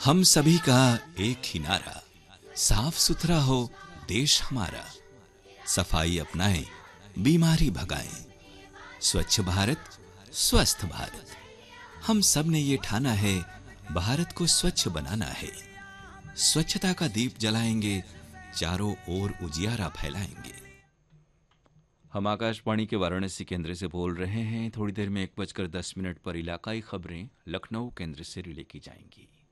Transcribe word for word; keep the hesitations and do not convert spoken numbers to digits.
हम सभी का एक ही नारा, साफ सुथरा हो देश हमारा। सफाई अपनाएं, बीमारी भगाएं। स्वच्छ भारत, स्वस्थ भारत। हम सब ने ये ठाना है, भारत को स्वच्छ बनाना है। स्वच्छता का दीप जलाएंगे, चारों ओर उजियारा फैलाएंगे। हम आकाशवाणी के वाराणसी केंद्र से बोल रहे हैं। थोड़ी देर में एक बजकर दस मिनट पर इलाकाई खबरें लखनऊ केंद्र से रिले की जाएंगी।